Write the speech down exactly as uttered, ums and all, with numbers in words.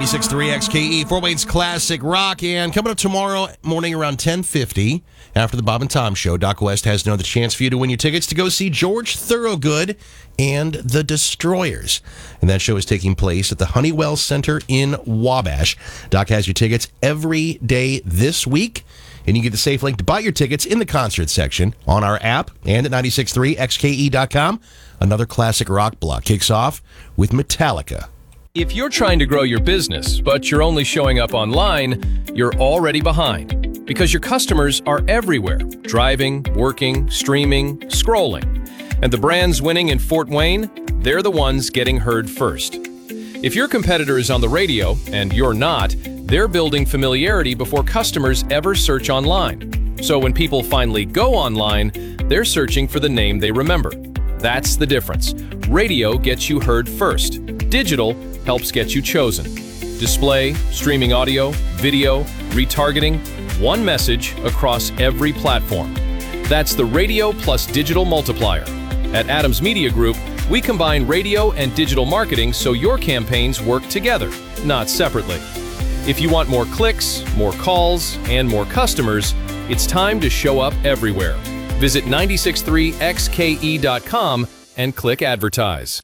ninety-six point three X K E, Fort Wayne's Classic Rock. And coming up tomorrow morning around ten fifty, after the Bob and Tom Show, Doc West has another chance for you to win your tickets to go see George Thorogood and the Destroyers. And that show is taking place at the Honeywell Center in Wabash. Doc has your tickets every day this week. And you get the safe link to buy your tickets in the concert section on our app and at ninety-six point three X K E dot com. Another classic rock block kicks off with Metallica. If you're trying to grow your business, but you're only showing up online, you're already behind because your customers are everywhere, driving, working, streaming, scrolling. And the brands winning in Fort Wayne, they're the ones getting heard first. If your competitor is on the radio and you're not, they're building familiarity before customers ever search online. So when people finally go online, they're searching for the name they remember. That's the difference. Radio gets you heard first. Digital helps get you chosen. Display, streaming audio, video, retargeting, one message across every platform. That's the radio plus digital multiplier. At Adams Media Group, we combine radio and digital marketing so your campaigns work together, not separately. If you want more clicks, more calls, and more customers, it's time to show up everywhere. Visit ninety-six point three X K E dot com and click advertise.